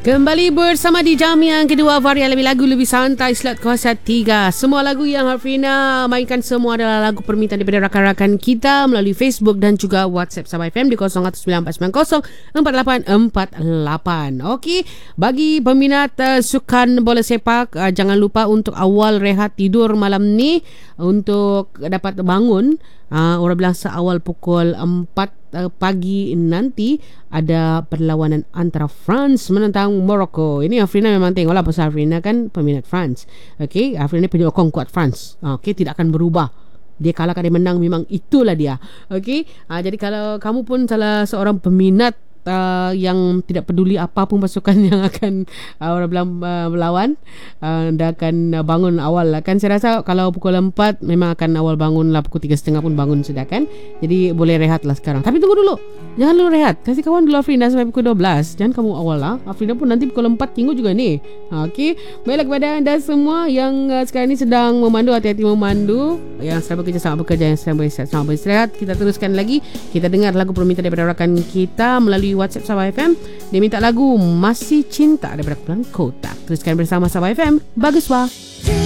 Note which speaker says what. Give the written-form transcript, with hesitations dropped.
Speaker 1: Kembali bersama di jam yang kedua, varian lebih lagu lebih santai, slot kuasa 3. Semua lagu yang Hafrina mainkan semua adalah lagu permintaan daripada rakan-rakan kita melalui Facebook dan juga WhatsApp Sabah FM di 0194904848. Okey, bagi peminat sukan bola sepak, jangan lupa untuk awal rehat tidur malam ni untuk dapat bangun. Orang bilang seawal pukul 4 pagi nanti ada perlawanan antara France menentang Morocco. Ini Afrina memang tengoklah, pasal Afrina kan peminat France. Okey, Afrina penyokong kuat France. Okey, tidak akan berubah. Dia kalahkan dia menang, memang itulah dia. Okey, jadi kalau kamu pun salah seorang peminat yang tidak peduli apapun pasukan yang akan orang bilang melawan, anda akan bangun awal lah kan. Saya rasa kalau pukul 4 memang akan awal bangun lah, pukul 3.30 pun bangun sudah kan. Jadi boleh rehat lah sekarang. Tapi tunggu dulu, jangan dulu rehat, kasih kawan dulu Afrina sampai pukul 12. Jangan kamu awal lah, Afrina pun nanti pukul 4 tengok juga ni. Okey, baiklah kepada anda semua yang sekarang ni sedang memandu, hati-hati memandu. Yang sedang bekerja selamat bekerja, yang sedang beristirahat selamat beristirahat. Kita teruskan lagi, kita dengar lagu permintaan daripada rakan kita melalui WhatsApp Sabah FM. Dia minta lagu Masih Cinta daripada Kumpulan Kotak. Teruskan bersama Sabah FM. Bagus wah.